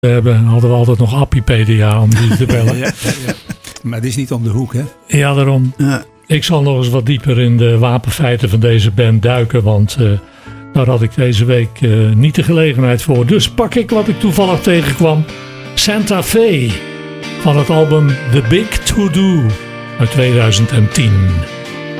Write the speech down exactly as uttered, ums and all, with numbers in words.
We hebben, hadden we altijd nog Appipedia om die te bellen. ja, ja, ja. Maar het is niet om de hoek, hè? Ja, daarom. Ja. Ik zal nog eens wat dieper in de wapenfeiten van deze band duiken. Want uh, daar had ik deze week uh, niet de gelegenheid voor. Dus pak ik wat ik toevallig tegenkwam. Santa Fe van het album The Big To Do uit tweeduizend tien.